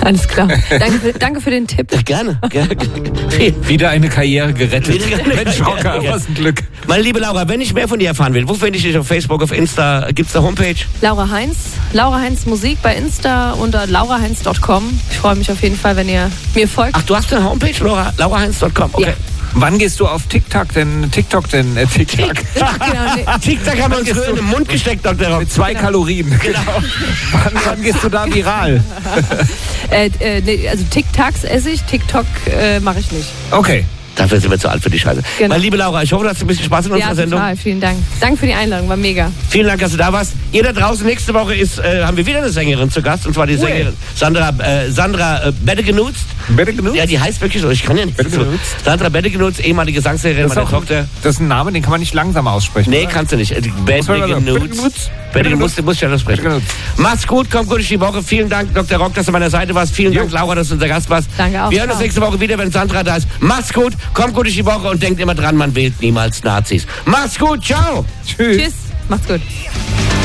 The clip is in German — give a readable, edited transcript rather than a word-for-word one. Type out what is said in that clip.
Alles klar. Danke für den Tipp. Gerne. Wieder eine Karriere gerettet. Mensch, Rocker, was ein Glück. Meine liebe Laura, wenn ich mehr von dir erfahren will, wo finde ich dich auf Facebook, auf Insta? Gibt's eine Homepage? Laura Heinz Musik bei Insta unter lauraheinz.com. Ich freue mich auf jeden Fall, wenn ihr mir folgt. Ach, du hast eine Homepage, lauraheinz.com, okay. Ja. Wann gehst du auf TikTok denn? TikTok? Genau, nee. TikTok haben wir uns früher in den Mund gesteckt, Dr. Rock. Mit 2 Kalorien. Genau. Wann gehst du da viral? Also TikToks esse ich, TikTok mache ich nicht. Okay. Dafür sind wir zu alt für die Scheiße. Genau. Meine liebe Laura, ich hoffe, du hast ein bisschen Spaß in unserer Sendung. Ja, total. Vielen Dank. Danke für die Einladung, war mega. Vielen Dank, dass du da warst. Ihr da draußen, nächste Woche haben wir wieder eine Sängerin zu Gast, und zwar die Sängerin Sandra Beddegenutzt. Beddegenutzt? Ja, die heißt wirklich so, ich kann ja nicht so. Sandra Beddegenutzt, ehemalige Gesangslehrerin meiner Tochter. Das ist ein Name, den kann man nicht langsam aussprechen. Nee, oder? kannst du nicht. Beddegenutzt. Beddegenutzt, musst du ja das sprechen. Macht's gut, kommt gut durch die Woche. Vielen Dank, Dr. Rock, dass du an meiner Seite warst. Vielen Dank, Laura, dass du unser Gast warst. Danke auch. Wir hören uns nächste Woche wieder, wenn Sandra da ist. Macht's gut, kommt gut durch die Woche und denkt immer dran, man wählt niemals Nazis. Macht's gut, ciao. Tschüss. Macht's gut.